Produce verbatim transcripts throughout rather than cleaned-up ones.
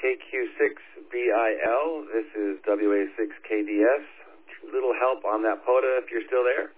K Q six B I L. This is W A six K D S. Little help on that POTA if you're still there.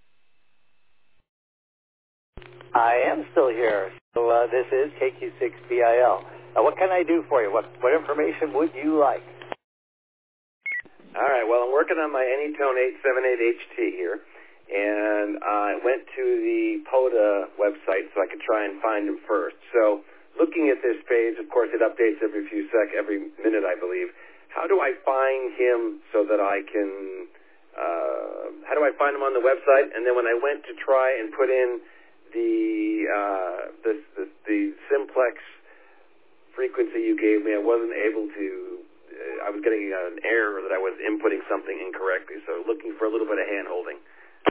I am still here. So uh, this is K Q six B I L. Uh, what can I do for you? What, what information would you like? All right, well, I'm working on my Anytone eight seventy-eight H T here, and I went to the POTA website so I could try and find him first. So looking at this page, of course, it updates every few sec, every minute, I believe. How do I find him so that I can, uh, how do I find him on the website? And then when I went to try and put in the, uh, the, the, the simplex frequency you gave me, I wasn't able to. I was getting an error that I was inputting something incorrectly, so looking for a little bit of hand-holding.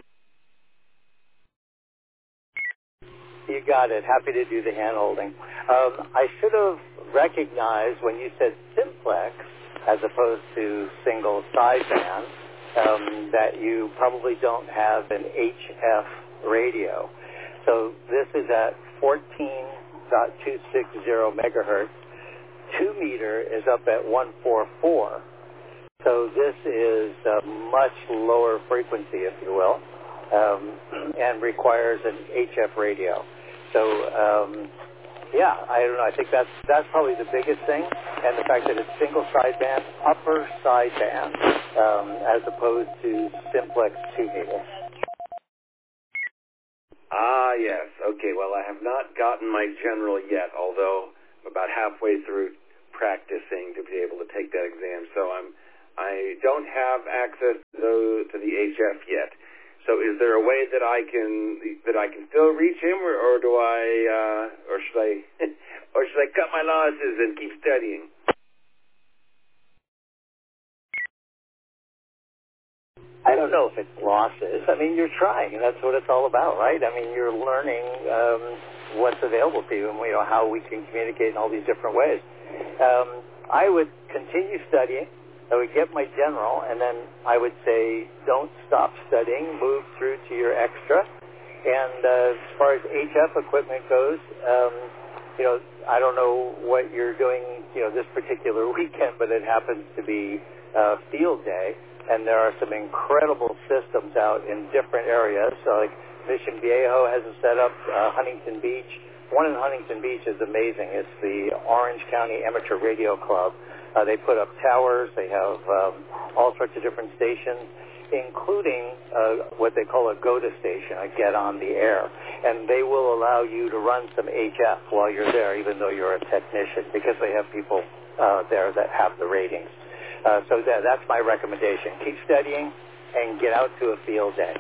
You got it. Happy to do the hand-holding. Um, I should have recognized when you said simplex as opposed to single sideband um, that you probably don't have an H F radio. So this is at fourteen point two six zero megahertz. Two meter is up at one forty-four. So this is a much lower frequency, if you will, um, and requires an H F radio. So, um, yeah, I don't know. I think that's that's probably the biggest thing, and the fact that it's single sideband, upper sideband, um, as opposed to simplex two meter. Ah, yes. Okay, well, I have not gotten my general yet, although I'm about halfway through practicing to be able to take that exam. So I'm, I don't have access to, those, to the H F yet. So is there a way that I can that I can still reach him, or, or do I, uh, or should I, or should I cut my losses and keep studying? I don't know if it's losses. I mean, you're trying, and that's what it's all about, right? I mean, you're learning um, what's available to you, and you know how we can communicate in all these different ways. Um, I would continue studying. I would get my general, and then I would say, don't stop studying. Move through to your extra. And uh, as far as H F equipment goes, um, you know, I don't know what you're doing, you know, this particular weekend, but it happens to be uh, field day. And there are some incredible systems out in different areas. So like Mission Viejo has a setup, uh, Huntington Beach. One in Huntington Beach is amazing. It's the Orange County Amateur Radio Club. Uh, they put up towers. They have um, all sorts of different stations, including uh, what they call a GOTA station, a get on the air. And they will allow you to run some H F while you're there, even though you're a technician, because they have people uh, there that have the ratings. Uh, so that, that's my recommendation. Keep studying and get out to a field day.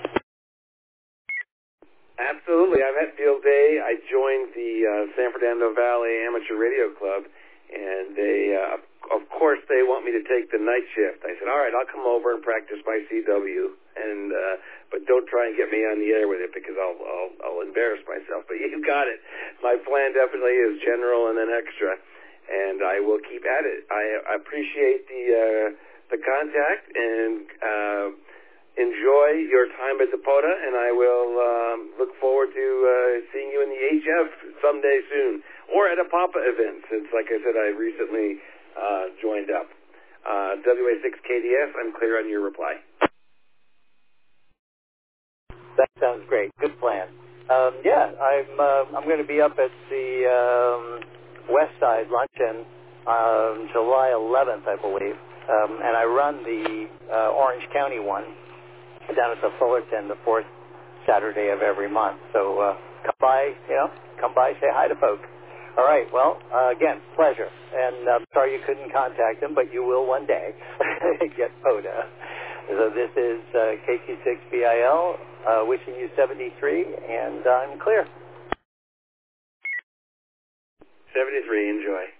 Absolutely. I'm at field day. I joined the uh, San Fernando Valley Amateur Radio Club, and they, uh, of course, they want me to take the night shift. I said, all right, I'll come over and practice my C W, and uh, but don't try and get me on the air with it because I'll, I'll, I'll embarrass myself. But you got it. My plan definitely is general and then extra. And I will keep at it. I appreciate the uh, the contact and uh, enjoy your time at the POTA, and I will um, look forward to uh, seeing you in the H F someday soon, or at a PAPA event, since, like I said, I recently uh, joined up. Uh, W A six K D S, I'm clear on your reply. That sounds great. Good plan. Um, yeah, I'm uh, I'm going to be up at the Um, West Side Luncheon um, July eleventh, I believe, um, and I run the uh, Orange County one down at the Fullerton the fourth Saturday of every month. So uh, come by, you know, come by, say hi to folks. All right, well, uh, again, pleasure. And I'm sorry you couldn't contact them, but you will one day get POTA. So this is uh, K Q six B I L, uh, wishing you seventy-three, and I'm clear. seventy-three, enjoy.